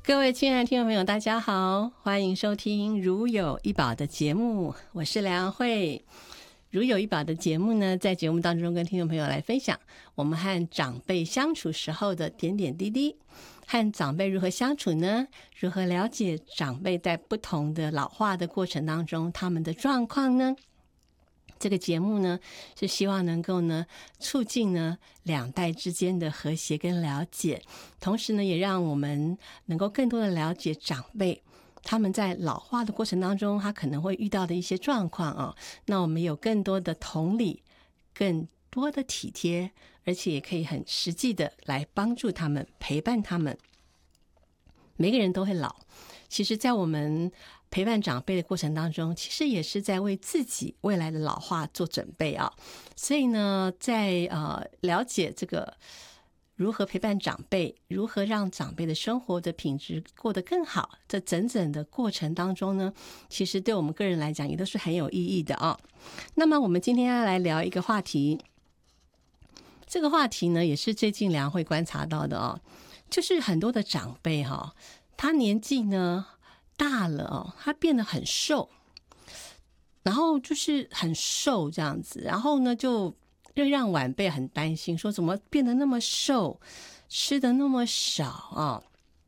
各位亲爱的听众朋友大家好，欢迎收听如有一宝的节目，我是梁慧。如有一宝的节目呢，在节目当中跟听众朋友来分享我们和长辈相处时候的点点滴滴。和长辈如何相处呢？如何了解长辈在不同的老化的过程当中他们的状况呢？这个节目呢，是希望能够呢促进呢两代之间的和谐跟了解，同时呢也让我们能够更多的了解长辈他们在老化的过程当中他可能会遇到的一些状况啊。那我们有更多的同理，更多的体贴，而且也可以很实际的来帮助他们，陪伴他们。每个人都会老，其实在我们陪伴长辈的过程当中，其实也是在为自己未来的老化做准备啊。所以呢，在了解这个如何陪伴长辈，如何让长辈的生活的品质过得更好，这整整的过程当中呢，其实对我们个人来讲也都是很有意义的啊。那么我们今天要来聊一个话题，这个话题呢也是最近梁会观察到的啊，就是很多的长辈他年纪呢大了他变得很瘦，然后就是很瘦这样子，然后呢就让晚辈很担心，说怎么变得那么瘦，吃的那么少啊。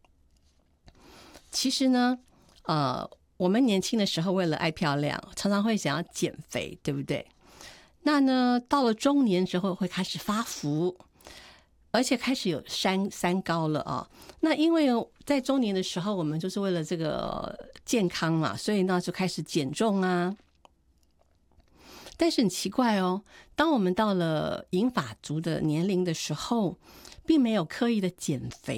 其实呢我们年轻的时候为了爱漂亮，常常会想要减肥，对不对？那呢到了中年之后会开始发福，而且开始有三高了啊。那因为在中年的时候我们就是为了这个健康嘛，所以呢就开始减重啊。但是很奇怪哦，当我们到了银发族的年龄的时候，并没有刻意的减肥